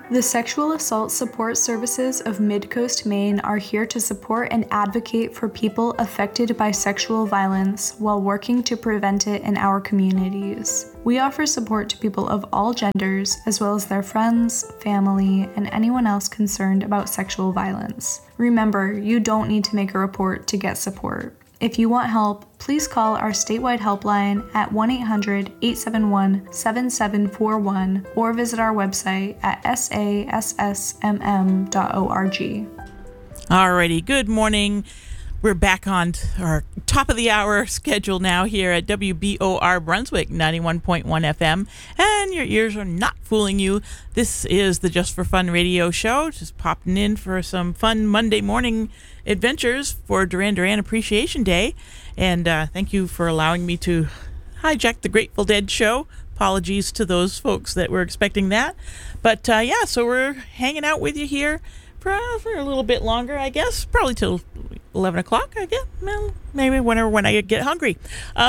The Sexual Assault Support Services of Midcoast, Maine are here to support and advocate for people affected by sexual violence while working to prevent it in our communities. We offer support to people of all genders, as well as their friends, family, and anyone else concerned about sexual violence. Remember, you don't need to make a report to get support. If you want help, please call our statewide helpline at 1-800-871-7741 or visit our website at sassmm.org. Alrighty, good morning. We're back on our top of the hour schedule now here at WBOR Brunswick 91.1 FM, and your ears are not fooling you. This is the Just for Fun radio show, just popping in for some fun Monday morning adventures for Duran Duran Appreciation Day. And thank you for allowing me to hijack the Grateful Dead show. Apologies to those folks that were expecting that. But so we're hanging out with you here for a little bit longer, I guess. Probably till 11 o'clock, I guess. Well, maybe when I get hungry.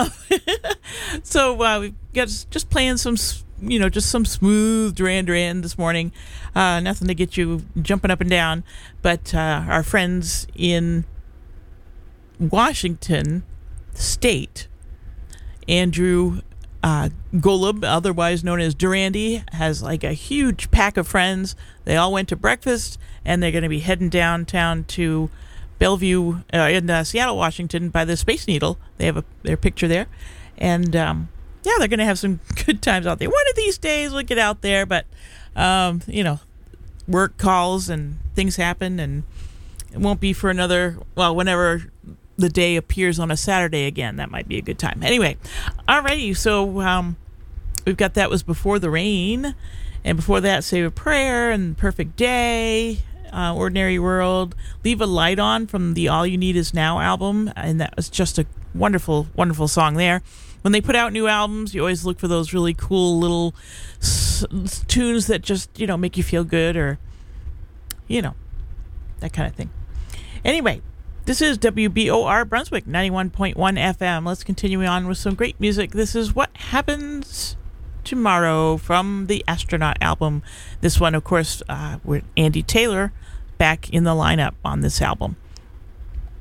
So we've got just playing some, just some smooth Duran Duran this morning. Nothing to get you jumping up and down. But our friends in Washington State, Andrew Golub, otherwise known as Durandi, has like a huge pack of friends. They all went to breakfast, and they're going to be heading downtown to Bellevue in Seattle, Washington, by the Space Needle. They have their picture there, and they're going to have some good times out there. One of these days we'll get out there, but work calls and things happen, and it won't be for whenever the day appears on a Saturday again. That might be a good time. Anyway, alrighty, so we've got That Was Before the Rain, and before that, Save a Prayer and Perfect Day, Ordinary World, Leave a Light On from the All You Need Is Now album, and that was just a wonderful, wonderful song there. When they put out new albums, you always look for those really cool little tunes that just, make you feel good, or, that kind of thing. Anyway, this is WBOR Brunswick 91.1 FM. Let's continue on with some great music. This is What Happens Tomorrow from the Astronaut album. This one, of course, with Andy Taylor back in the lineup on this album.